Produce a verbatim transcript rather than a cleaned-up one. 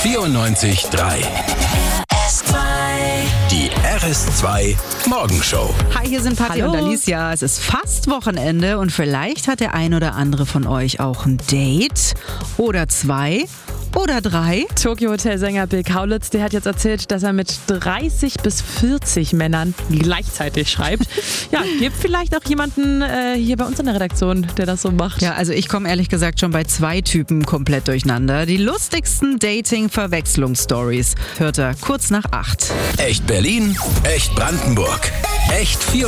vierundneunzig Komma drei. Die R S zwei Morgenshow. Hi, hier sind Patti Hallo. und Alicia. Es ist fast Wochenende und vielleicht hat der ein oder andere von euch auch ein Date oder zwei oder drei. Tokyo Hotel-Sänger Bill Kaulitz, der hat jetzt erzählt, dass er mit dreißig bis vierzig Männern gleichzeitig schreibt. Ja, gibt vielleicht auch jemanden äh, hier bei uns in der Redaktion, der das so macht. Ja, also ich komme ehrlich gesagt schon bei zwei Typen komplett durcheinander. Die lustigsten Dating-Verwechslungsstories hört er kurz nach acht. Echt Berlin, echt Brandenburg, echt vier